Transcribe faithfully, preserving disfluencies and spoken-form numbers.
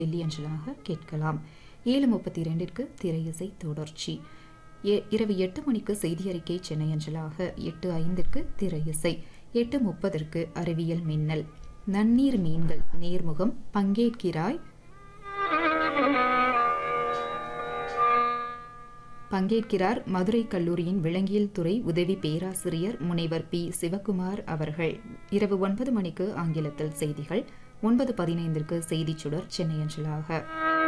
வெள்ளியஞ்சலாக கேட்கலாம். ஏழு முப்பத்தி இரண்டிற்கு திரையிசை தொடர்ச்சி. இரவு எட்டு மணிக்கு செய்தி அறிக்கை சென்னை அஞ்சலாக. எட்டு ஐந்திற்கு திரையிசை. எட்டு முப்பதற்கு அறிவியல் மின்னல். நன்னீர் மீன்கள் நேர்முகம் பங்கேற்கிறாய் பங்கேற்கிறார் மதுரை கல்லூரியின் விலங்கியல் துறை உதவி பேராசிரியர் முனைவர் பி சிவகுமார் அவர்கள். இரவு ஒன்பது மணிக்கு ஆங்கிலத்தில் செய்திகள். ஒன்பது பதினைந்திற்கு செய்திச் சுடர் சென்னை அஞ்சலாக.